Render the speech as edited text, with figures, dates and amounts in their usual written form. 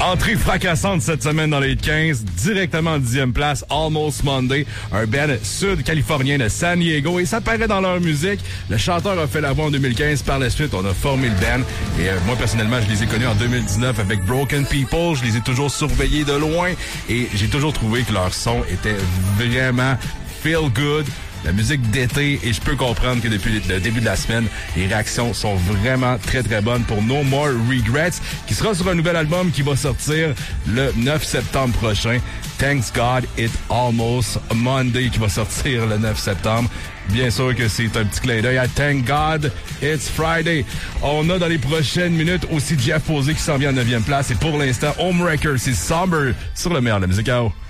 Entrée fracassante cette semaine dans les 15, directement en 10e place, Almost Monday, un band sud-californien de San Diego, et ça paraît dans leur musique. Le chanteur a fait la voix en 2015, par la suite on a formé le band, et moi personnellement je les ai connus en 2019 avec Broken People, je les ai toujours surveillés de loin, et j'ai toujours trouvé que leur son était vraiment feel good. La musique d'été, et je peux comprendre que depuis le début de la semaine, les réactions sont vraiment très très bonnes pour No More Regrets, qui sera sur un nouvel album qui va sortir le 9 septembre prochain. Thanks God It's Almost Monday, qui va sortir le 9 septembre. Bien sûr que c'est un petit clin d'œil à Thank God It's Friday. On a dans les prochaines minutes aussi Jeff Posey qui s'en vient en 9e place, et pour l'instant, Homewrecker, c'est Somber sur le meilleur de la musique.